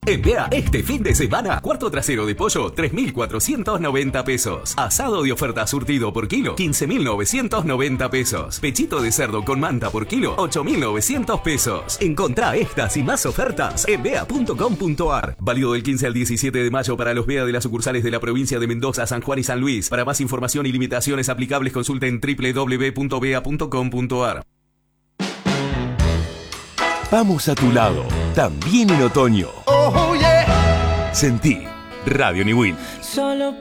En Bea, este fin de semana, cuarto trasero de pollo, 3.490 pesos. Asado de oferta surtido por kilo, 15.990 pesos. Pechito de cerdo con manta por kilo, 8.900 pesos. Encontrá estas y más ofertas en bea.com.ar. Válido del 15 al 17 de mayo para los Bea de las sucursales de la provincia de Mendoza, San Juan y San Luis. Para más información y limitaciones aplicables, consulten www.bea.com.ar. Vamos a tu lado, también en otoño. Oh, yeah. Sentí Radio Niwil. Solo